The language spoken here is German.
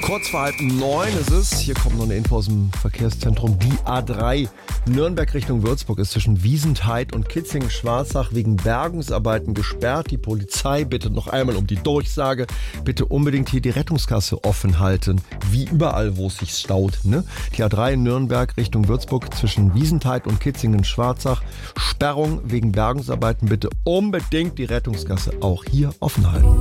Kurz vor 8:30 ist es. Hier kommt noch eine Info aus dem Verkehrszentrum. Die A3 Nürnberg Richtung Würzburg ist zwischen Wiesentheid und Kitzingen-Schwarzach wegen Bergungsarbeiten gesperrt. Die Polizei bittet noch einmal um die Durchsage. Bitte unbedingt hier die Rettungskasse offen halten. Wie überall, wo es sich staut. Ne? Die A3 Nürnberg Richtung Würzburg zwischen Wiesentheid und Kitzingen-Schwarzach. Sperrung wegen Bergungsarbeiten. Bitte unbedingt die Rettungskasse auch hier offen halten.